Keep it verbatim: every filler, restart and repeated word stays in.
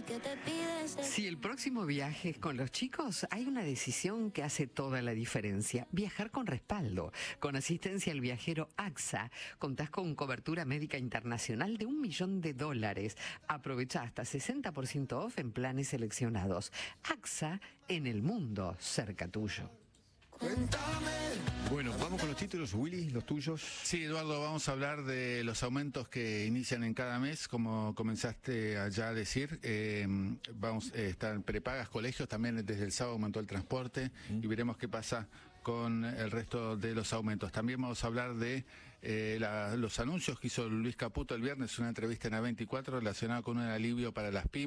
Si el próximo viaje es con los chicos, hay una decisión que hace toda la diferencia. Viajar con respaldo. Con asistencia al viajero AXA, contás con cobertura médica internacional de un millón de dólares. Aprovecha hasta sesenta por ciento off en planes seleccionados. AXA, en el mundo, cerca tuyo. Bueno, vamos con los títulos, Willy, los tuyos. Sí, Eduardo, vamos a hablar de los aumentos que inician en cada mes, como comenzaste allá a decir. Eh, vamos a eh, estar en prepagas, colegios, también desde el sábado aumentó el transporte mm. y veremos qué pasa con el resto de los aumentos. También vamos a hablar de eh, la, los anuncios que hizo Luis Caputo el viernes, una entrevista en A veinticuatro relacionada con un alivio para las pymes.